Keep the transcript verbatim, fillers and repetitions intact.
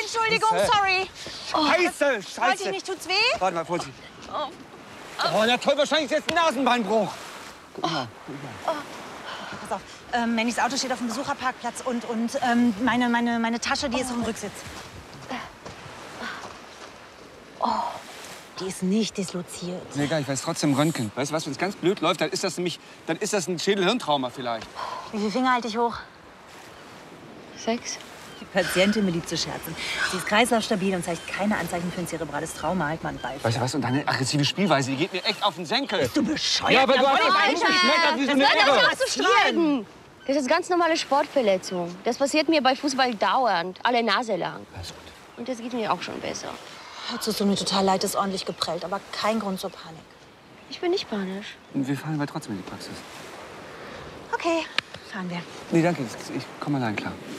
Entschuldigung, Scheiße. sorry. Oh, Scheiße, Scheiße. Wollte ich nicht, tut's weh? Warte mal, Vorsicht. Oh, oh na toll, wahrscheinlich ist jetzt ein Nasenbeinbruch. Guck mal, guck mal. Oh. Pass auf, ähm, Mannys Auto steht auf dem Besucherparkplatz und, und ähm, meine, meine, meine Tasche, die ist auf dem Rücksitz. Oh, die ist nicht disloziert. Nee, egal, ich weiß trotzdem Röntgen. Weißt du was, wenn es ganz blöd läuft, dann ist das nämlich, dann ist das ein Schädel-Hirntrauma vielleicht. Wie viele Finger halte ich hoch? Sechs. Die Patientin beliebt zu scherzen. Sie ist kreislaufstabil und zeigt keine Anzeichen für ein zerebrales Trauma. Halt mal einen Ball. Weißt du was, und deine aggressive Spielweise, die geht mir echt auf den Senkel. Bist du bescheuert? Ja, aber du Ja, hast Alter, doch geschmettert wie so eine Das Irre. ist doch zu streiten. Das ist ganz normale Sportverletzung. Das passiert mir bei Fußball dauernd, alle Nase lang. Alles gut. Und das geht mir auch schon besser. Es tut mir total leid, ist ordentlich geprellt, aber kein Grund zur Panik. Ich bin nicht panisch. Und wir fahren aber trotzdem in die Praxis. Okay, fahren wir. Nee, danke, ich komme allein klar.